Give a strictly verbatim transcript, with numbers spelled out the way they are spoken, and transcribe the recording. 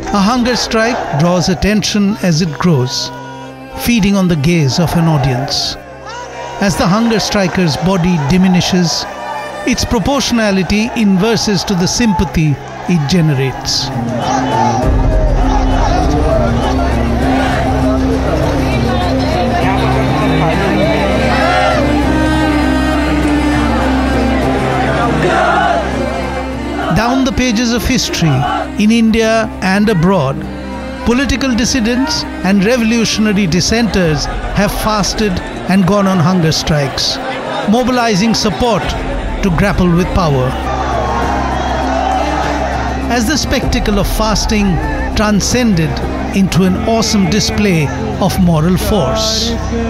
A hunger strike draws attention as it grows, feeding on the gaze of an audience. As the hunger striker's body diminishes, its proportionality inverses to the sympathy it generates. Down the pages of history, in India and abroad, political dissidents and revolutionary dissenters have fasted and gone on hunger strikes, mobilizing support to grapple with power. As the spectacle of fasting transcended into an awesome display of moral force.